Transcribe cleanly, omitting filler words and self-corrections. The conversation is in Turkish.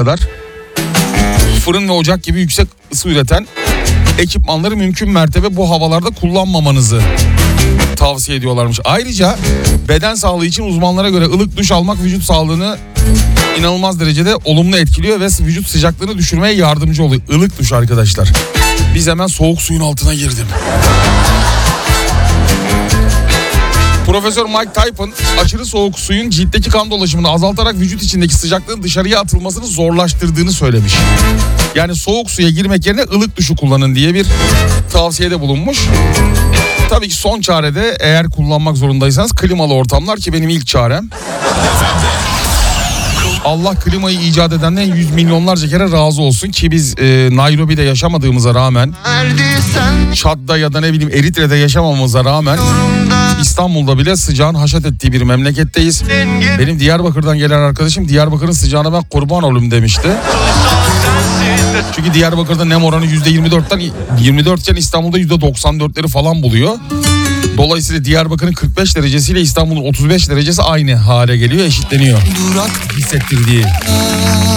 kadar fırın ve ocak gibi yüksek ısı üreten ekipmanları mümkün mertebe bu havalarda kullanmamanızı tavsiye ediyorlarmış. Ayrıca beden sağlığı için uzmanlara göre ılık duş almak vücut sağlığını inanılmaz derecede olumlu etkiliyor ve vücut sıcaklığını düşürmeye yardımcı oluyor. Ilık duş arkadaşlar. Biz hemen soğuk suyun altına girdim. Profesör Mike Tyson aşırı soğuk suyun ciltteki kan dolaşımını azaltarak vücut içindeki sıcaklığın dışarıya atılmasını zorlaştırdığını söylemiş. Yani soğuk suya girmek yerine ılık duşu kullanın diye bir tavsiyede bulunmuş. Tabii ki son çarede eğer kullanmak zorundaysanız klimalı ortamlar ki benim ilk çarem. Allah klimayı icat edenden yüz milyonlarca kere razı olsun ki biz Nairobi'de yaşamadığımıza rağmen, Çad'da ya da ne bileyim Eritre'de yaşamamıza rağmen İstanbul'da bile sıcağın haşat ettiği bir memleketteyiz. Benim Diyarbakır'dan gelen arkadaşım Diyarbakır'ın sıcağına ben kurban olayım demişti. Çünkü Diyarbakır'da nem oranı %24'ten 24 iken İstanbul'da %94'leri falan buluyor. Dolayısıyla Diyarbakır'ın 45 derecesiyle İstanbul'un 35 derecesi aynı hale geliyor, eşitleniyor. Hissettirdiği.